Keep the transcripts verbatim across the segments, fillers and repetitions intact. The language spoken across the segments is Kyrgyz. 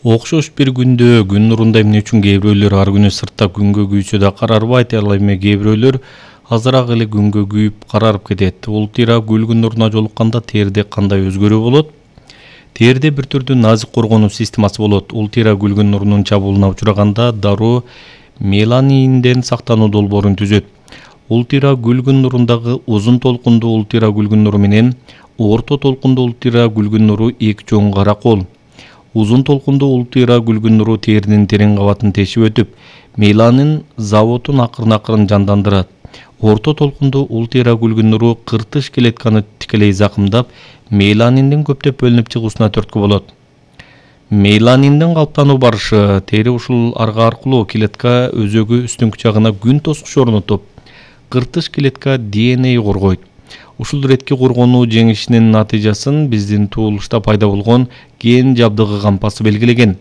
Окшош бир күндө күн нурунда эмне үчүн кээ бирөөлөр ар күнү сыртта күнгө күйсө да карарбайт, ал эми кээ бирөөлөр азыраак эле күнгө күйүп карарып кетет. Ултыйра гүл күн нуруна жолукканда терде кандай өзгөрүү болот? Терде бир түрдүү назик коргонуу системасы болот. Ултыйра гүл күн нурунун чабуулуна учураганда дароо меланинден сактануу долбоорун түзөт. Ултыйра гүл күн нурундагы узун толкундуу ултыйра гүл күн нуру менен орто толкундуу ултыйра гүл күн нуру эки чоң каракол. Узун толкундуу ултыйра гүл күн нуру теринин терең кабатын тешип өтүп, меланин заводун акырын-акырын жандандырат. Орто толкундуу ултыйра гүл күн нуру кыртыш клетканы тикелей закымдап, меланиндин көптөп бөлүнүп чыгуусуна түрткү болот. Меланиндин калыптануу барышы тери ушул арга аркылуу клетка өзөгү үстүңкү жагына күн тоскуч орнотуп, кыртыш клетка ди эн эй коргойт. Ушул иретки коргонуу жеңишинин натыйжасын биздин туулушта пайда болгон ген жабдыгы кампасы белгилеген.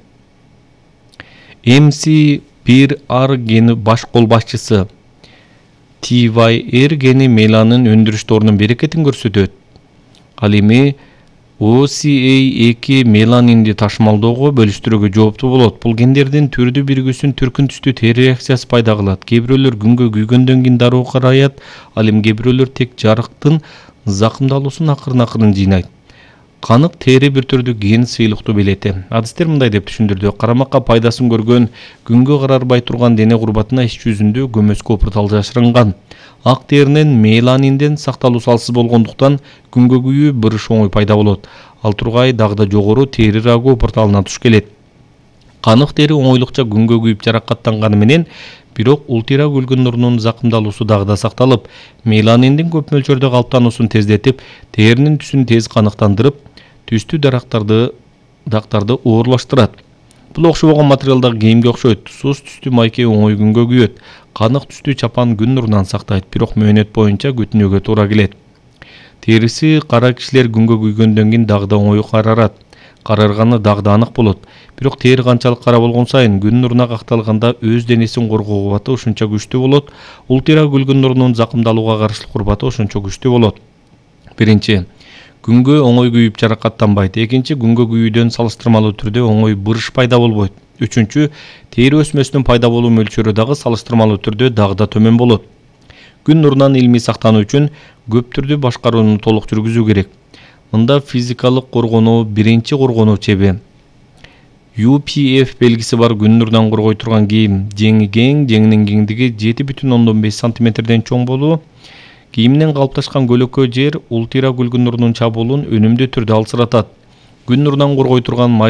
эм си бир ар гени баш кол башчысы ти вай эр гени меланин өндүрүштөрүнүн берекетин көрсөтөт. Ал эми о си эй эки меланинди ташымалоого бөлүштүрүүгө жооптуу болот. Бул гендердин түрдүү биригүүсүн түркүн түстүү тери реакциясы пайда кылат. Кээ бирөөлөр күнгө күйгөндөн кийин дароо караят, ал эми кээ бирөөлөр тек жарыктын закымдалуусун акырын-акырын жыйнайт. Канык тери бир түрдүү ген сыйлыктуу белети. Адистер мындай деп түшүндүрдү: карамакка пайдасын көргөн күнгө карарбай турган дене курбатына ич жүзүндө көмөскө опуртал жашырынган. Ак теринен меланинден сакталуусу алсыз болгондуктан күнгө күйүү бырыш оңой пайда болот. Ал тургай дагы да жогору тери рагу опурталына туш келет. Канык тери оңойлукча күнгө күйүп жаракаттанганы менен, бирок ултыйра гүл күн нурунун закымдалуусу дагы да сакталып, меланиндин көп мөлчөрдө калыптануусун тездетип, теринин түсүн тез каныктандырып, түстүү дарактарды дактарды оорлаштырат. Бул окшобогон материалдагы кийимге окшойт. Сус түстүү майке оңой күнгө күйөт. Канык түстүү чапан күн нурунан сактайт, бирок мөөнөт боюнча күтүнүүгө туура келет. Териси кара кишилер күнгө күйгөндөн кийин дагы да оңой карарат. Карарганы дагы да анык болот. Бирок тери канчалык кара болгон сайын күн нуруна какталганда өз денесин коргоо кубаты ушунча күчтүү болот. Ултыйра гүл күн нурунун закымдалууга каршылык кубаты ошончо күчтүү болот. Биринчи, күнгө оңой күйүп жаракаттанбайт. Экинчи, күнгө күйүүдөн салыштырмалуу түрдө оңой бырыш пайда болбойт. Үчүнчү, тери өсмөсүнүн пайда болуу мөлчөрү дагы салыштырмалуу түрдө дагы да төмөн болот. Күн нурунан илмий сактануу үчүн көп түрдүү башкарууну толук жүргүзүү керек. Мында физикалык коргонуу биринчи коргонуу чеби. ю пи эф белгиси бар күн нурунан коргой турган кийим. Жеңи кең, жеңинин кеңдиги жети бүтүн ондон беш сантиметрден чоң болуу. Кийимден калыпташкан көлөкө жер ултыйра гүл күн нурунун чабуулун өнүмдүү түрдө алсыратат. Күн нурунан коргой турган